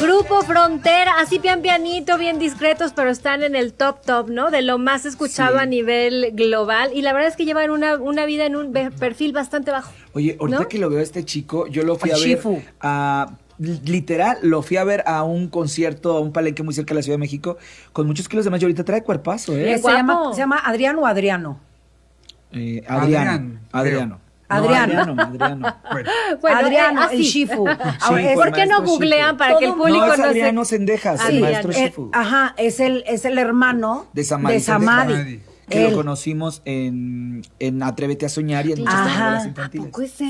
Grupo Frontera, así pianito, bien discretos, pero están en el top, ¿no? De lo más escuchado a nivel global. Y la verdad es que llevan una vida en un perfil bastante bajo. Oye, ahorita ¿no? que lo veo a este chico, yo lo fui a ver literal, lo fui a ver a un concierto, a un palenque muy cerca de la Ciudad de México, con muchos kilos de más, y ahorita trae cuerpazo, ¿eh? Se llama Adriano o Adriano. Adriano. Adriano. Bueno, Adriano, el Shifu. ¿Por qué no googlean para que el público no es no Adriano Sendejas, el maestro Shifu. Ajá, es el hermano de Samadi. Que lo conocimos en Atrévete a Soñar y en muchas novelas infantiles.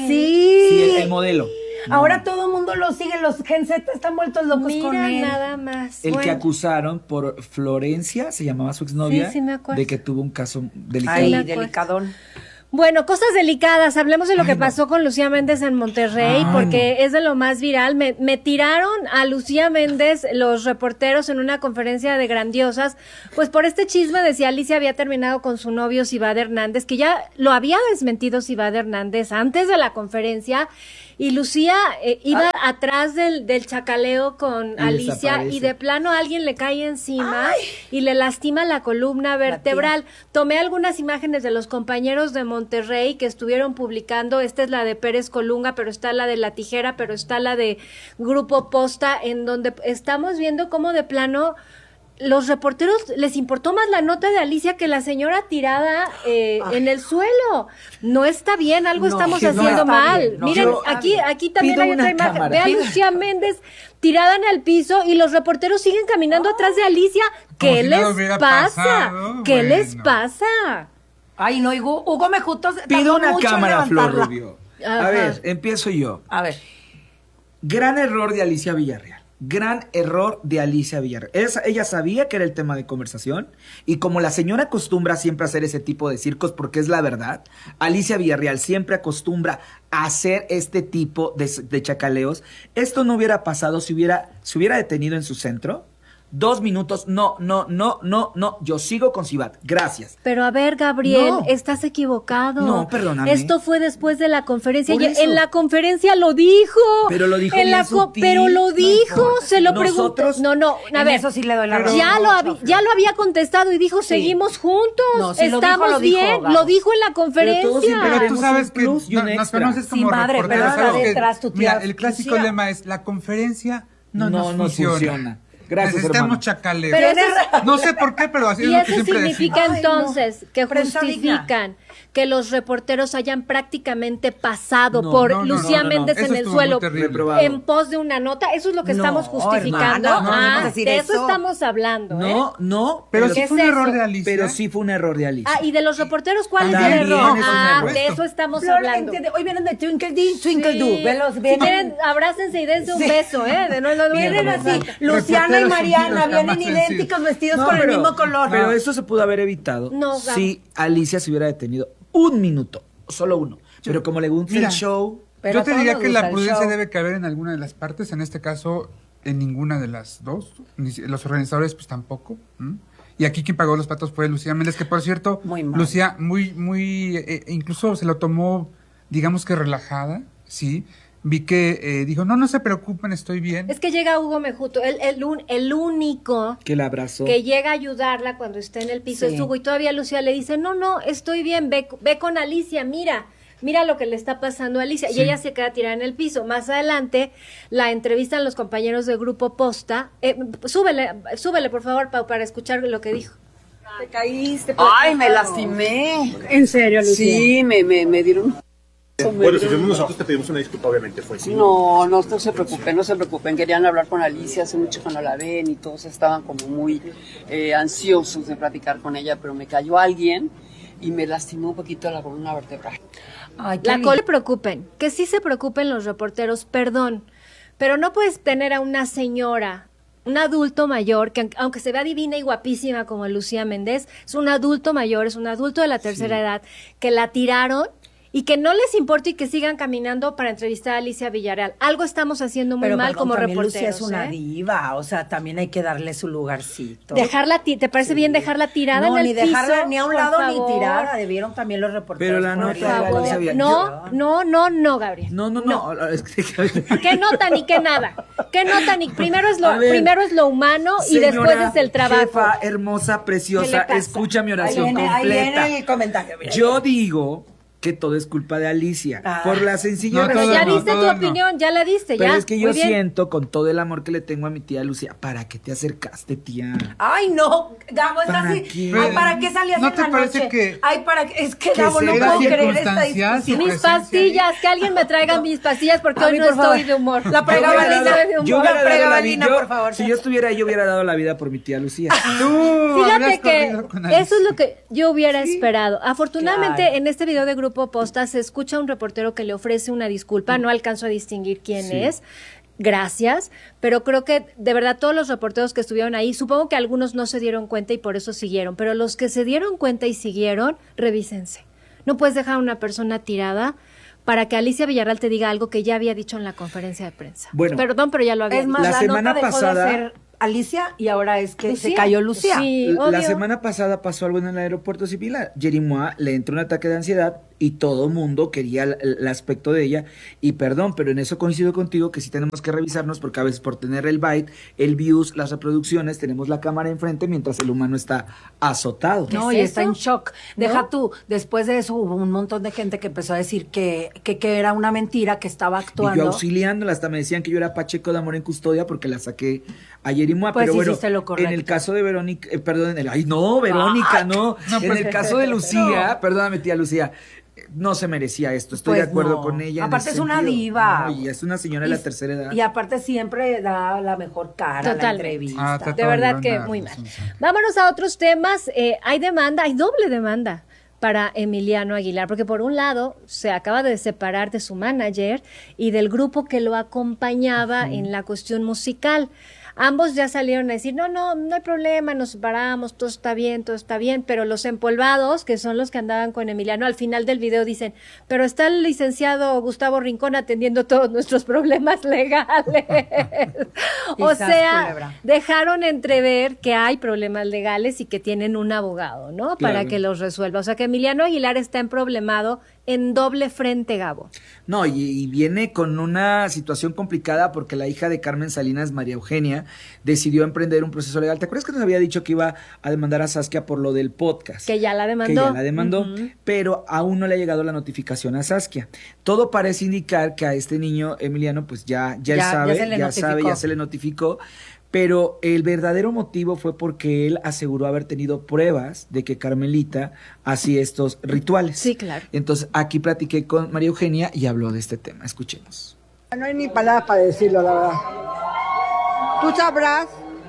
Sí, el modelo. Ahora todo el mundo lo sigue, los Gen Z están vueltos locos con él. Nada más. El que acusaron por Florencia, se llamaba su exnovia, de que tuvo un caso delicado. Ay, delicadón. Bueno, cosas delicadas. Hablemos de lo que pasó con Lucía Méndez en Monterrey, porque es de lo más viral. Me tiraron a Lucía Méndez los reporteros en una conferencia de Grandiosas, pues por este chisme de si Alicia había terminado con su novio Sibad Hernández, que ya lo había desmentido Sibad Hernández antes de la conferencia, y Lucía iba atrás del chacaleo con Alicia, y de plano alguien le cae encima y le lastima la columna vertebral. Tomé algunas imágenes de los compañeros de Monterrey que estuvieron publicando. Esta es la de Pérez Colunga, pero está la de La Tijera, pero está la de Grupo Posta, en donde estamos viendo cómo de plano los reporteros les importó más la nota de Alicia que la señora tirada en el suelo. No está bien, algo estamos haciendo mal. Miren, aquí también hay otra imagen. Ve a Lucía Méndez tirada en el piso y los reporteros siguen caminando atrás de Alicia. ¿Qué les pasa? ¿Qué les pasa? Ay, no, Hugo Mejuto pido una cámara, Flor Rubio. A ver, empiezo yo. A ver. Gran error de Alicia Villarreal. Gran error de Alicia Villarreal. Ella sabía que era el tema de conversación, y como la señora acostumbra siempre a hacer ese tipo de circos, porque es la verdad, Alicia Villarreal siempre acostumbra a hacer este tipo de chacaleos. Esto no hubiera pasado si hubiera detenido en su centro. 2 minutos, no, yo sigo con Sibat, gracias. Pero a ver, Gabriel, estás equivocado. No, perdóname. Esto fue después de la conferencia. En la conferencia lo dijo. Pero lo dijo bien sutil. Pero lo dijo, se lo preguntó. No, a ver. Eso sí le doy la razón. Ya lo había contestado y dijo, seguimos juntos, no, si estamos lo dijo, bien. Lo dijo en la conferencia. Pero tú sabes que nos conoces como reporteros. Detrás tu tía. Mira, el clásico lema es, la conferencia no funciona. Gracias, necesitamos chacaleo. Pero no sé por qué, pero así es lo que siempre decimos. Y eso significa entonces que justifican que los reporteros hayan prácticamente pasado por Lucía Méndez en el suelo en pos de una nota. Eso es lo que estamos justificando. De eso estamos hablando. No. Pero sí fue un error de Alicia. Pero sí fue un error de Alicia. Y de los reporteros, ¿cuál es el error? De eso estamos hablando. Hoy vienen de Twinkle Doo. Si quieren, abrácense y dense un beso, vienen así. Luciana y Mariana vienen idénticos, vestidos con el mismo color. Pero eso se pudo haber evitado si Alicia se hubiera detenido 1 minuto, solo uno. Pero como le gusta el show... Yo te diría que la prudencia debe caber en alguna de las partes, en este caso en ninguna de las dos, los organizadores pues tampoco. Y aquí quien pagó los platos fue Lucía Méndez, que por cierto, Lucía incluso se lo tomó, digamos que relajada, sí. Vi que dijo, no se preocupen, estoy bien. Es que llega Hugo Mejuto, el único que la abrazó, que llega a ayudarla cuando está en el piso es Hugo, y todavía Lucía le dice, no, estoy bien, ve con Alicia, mira lo que le está pasando a Alicia, y ella se queda tirada en el piso. Más adelante la entrevistan los compañeros del Grupo Posta. Súbele por favor, Pau, para escuchar lo que dijo. Te caíste. Ay, me lastimé. ¿En serio, Lucía? Sí, me dieron... Bueno, si fuimos nosotros te pedimos una disculpa, obviamente fue sí. No se preocupen, querían hablar con Alicia, hace mucho que no la ven y todos estaban como muy ansiosos de platicar con ella, pero me cayó alguien y me lastimó un poquito la columna vertebral. Que sí se preocupen los reporteros, perdón, pero no puedes tener a una señora, un adulto mayor, que aunque se vea divina y guapísima como Lucía Méndez, es un adulto mayor, es un adulto de la tercera edad, que la tiraron y que no les importe y que sigan caminando para entrevistar a Alicia Villarreal. Algo estamos haciendo muy mal como reporteros. Lucía es una diva, o sea, también hay que darle su lugarcito. ¿Te parece bien dejarla tirada en el piso? No, ni dejarla ni a un lado favor. ni tirada, debieron también los reporteros. Pero la nota de Alicia Villarreal. No, Gabriel. No. Es que- ¿Qué nota ni qué nada? ¿Qué nota ni? Primero es A ver, lo humano y después señora es el trabajo. Jefa, hermosa, preciosa, ¿Qué le pasa? escucha mi oración Ahí completa. viene el comentario. Mira. Yo digo que todo es culpa de Alicia, por la sencilla No, Pero razón. ya no, diste tu todo no. opinión, ya la diste, Pero ya. es que yo Muy bien. siento, con todo el amor que le tengo a mi tía Lucía, ¿para qué te acercaste, tía? Ay, no, Gabo, es ¿Para así. qué? Ay, ¿para qué salías ¿No en te la parece noche? que- Ay, ¿para qué? Es que que Gabo, no se puedo da creer esta circunstancias, discusión. Mis presencia pastillas, que alguien me traiga mis pastillas porque A hoy mí, no por favor. estoy de humor. La pregaba Hoy no Lina. estoy de humor. Yo hubiera dado pregaba la Lina, vida, por favor. si yo estuviera ahí, yo hubiera dado la vida por mi tía Lucía. Fíjate habrías que corrido con Alicia. eso es lo que yo hubiera esperado. Afortunadamente, Claro. en este video de Grupo Posta se escucha un reportero que le ofrece una disculpa. No alcanzo a distinguir quién es. Gracias, pero creo que de verdad todos los reporteros que estuvieron ahí, supongo que algunos no se dieron cuenta y por eso siguieron, pero los que se dieron cuenta y siguieron, revísense. No puedes dejar a una persona tirada para que Alicia Villarreal te diga algo que ya había dicho en la conferencia de prensa. Bueno, Perdón, pero ya lo había Es dicho. más, La la semana nota dejó pasada- de ser Alicia y ahora es que se Lucía. cayó Lucía. Sí, La obvio. semana pasada pasó algo en el aeropuerto civil. A Jerimois le entró un ataque de ansiedad y todo mundo quería el aspecto de ella. Y perdón, pero en eso coincido contigo que sí tenemos que revisarnos porque a veces por tener el byte, el views, las reproducciones, tenemos la cámara enfrente mientras el humano está azotado. No, ¿Qué y es está eso? en shock. ¿No? Deja tú, después de eso hubo un montón de gente que empezó a decir que era una mentira, que estaba Y yo actuando. auxiliándola, hasta me decían que yo era Pacheco de Amor en Custodia porque la saqué a Jerimois. Pues pero bueno, hiciste lo correcto. en el caso de Verónica, Verónica, no. En el caso de Lucía, perdóname tía Lucía, no se merecía esto, estoy Pues de acuerdo no. con ella. en Aparte ese es una sentido. diva. No, y es una señora de la tercera edad. Y aparte siempre da la mejor cara a la Totalmente. entrevista. te De acabo verdad dar que una muy mal. razón. Vámonos a otros temas. Hay demanda, hay doble demanda para Emiliano Aguilar, porque por un lado se acaba de separar de su manager y del grupo que lo acompañaba en la cuestión musical. Ambos ya salieron a decir, no hay problema, nos separamos, todo está bien, pero los empolvados, que son los que andaban con Emiliano, al final del video dicen, pero está el licenciado Gustavo Rincón atendiendo todos nuestros problemas legales. O Quizás, sea, culebra. dejaron entrever que hay problemas legales y que tienen un abogado, ¿no? Para Claro. que los resuelva. O sea, que Emiliano Aguilar está emproblemado en doble frente, Gabo. No, y viene con una situación complicada porque la hija de Carmen Salinas, María Eugenia, decidió emprender un proceso legal. ¿Te acuerdas que nos había dicho que iba a demandar a Saskia por lo del podcast? Que ya la demandó. Que ya la demandó, pero aún no le ha llegado la notificación a Saskia. Todo parece indicar que a este niño, Emiliano, pues ya él sabe, se le notificó. ya se le notificó. Pero el verdadero motivo fue porque él aseguró haber tenido pruebas de que Carmelita hacía estos rituales. Sí, claro. Entonces, aquí platiqué con María Eugenia y habló de este tema. Escuchemos. No hay ni palabras para decirlo, la verdad. Tú sabrás,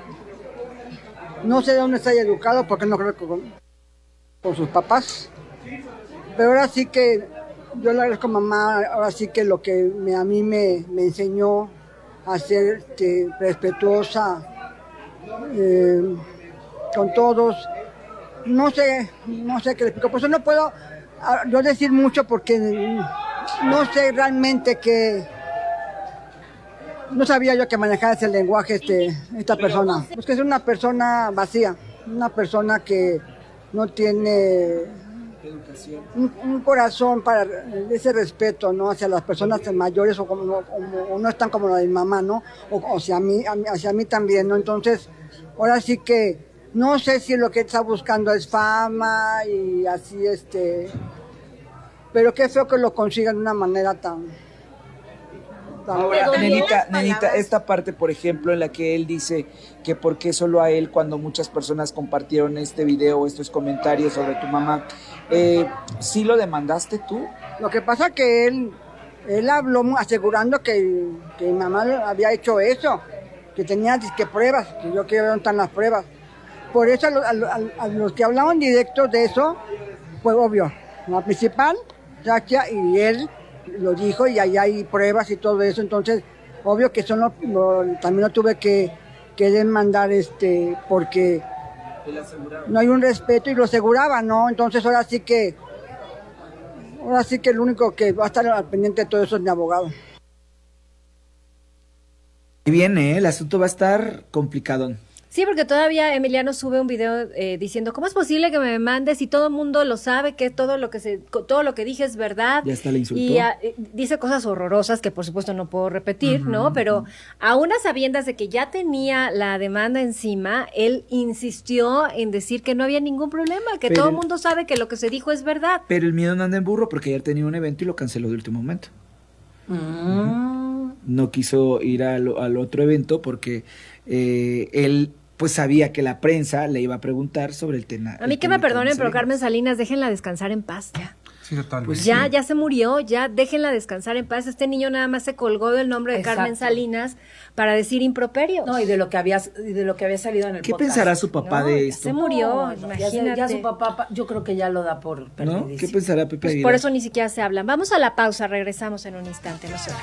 no sé de dónde está educado, porque no creo que con sus papás. Pero ahora sí que yo le agradezco a mamá, ahora sí que lo que a mí me enseñó a ser respetuosa con todos. No sé qué le explico. Por eso no puedo yo decir mucho porque no sé realmente qué. No sabía yo que manejaba ese lenguaje esta persona. Es que es una persona vacía, una persona que no tiene un corazón para ese respeto, ¿no? Hacia las personas mayores o no están como la de mi mamá, ¿no? O hacia mí también, ¿no? Entonces, ahora sí que no sé si lo que está buscando es fama y así, pero qué feo que lo consigan de una manera tan Ahora, nenita, esta parte, por ejemplo, en la que él dice que por qué solo a él cuando muchas personas compartieron este video o estos comentarios sobre tu mamá, ¿sí lo demandaste tú? Lo que pasa que él habló asegurando que mi mamá había hecho eso, que tenía disque pruebas, que yo quiero ver dónde están las pruebas. Por eso a los que hablaban directos de eso, fue obvio. La principal, Saskia, y él lo dijo y ahí hay pruebas y todo eso, entonces obvio que también lo tuve que demandar porque no hay un respeto y lo aseguraba, ¿no? Entonces ahora sí que Ahora sí que el único que va a estar al pendiente de todo eso es mi abogado. Y viene, el asunto va a estar complicado. Sí, porque todavía Emiliano sube un video diciendo, ¿cómo es posible que me mandes si todo el mundo lo sabe, que todo lo que dije es verdad? Ya está, le insultó. Y dice cosas horrorosas que por supuesto no puedo repetir, ¿no? Pero a unas sabiendas de que ya tenía la demanda encima, él insistió en decir que no había ningún problema, que todo el mundo sabe que lo que se dijo es verdad. Pero el miedo no anda en burro porque ayer tenía un evento y lo canceló de último momento. No quiso ir al otro evento porque él pues sabía que la prensa le iba a preguntar sobre el tema. A mí que me perdonen, pero Carmen Salinas, déjenla descansar en paz ya. Sí, totalmente. Pues ya se murió, ya déjenla descansar en paz. Este niño nada más se colgó del nombre de Carmen Salinas para decir improperios. No, y de lo que había salido en el ¿Qué podcast. pensará su papá de esto? Se murió, No, imagínate. ya su papá, yo creo que ya lo da por perdidísimo. ¿No? ¿Qué pensará Pepe Pues Aguilar? por eso ni siquiera se hablan. Vamos a la pausa, regresamos en un instante, no se vayan.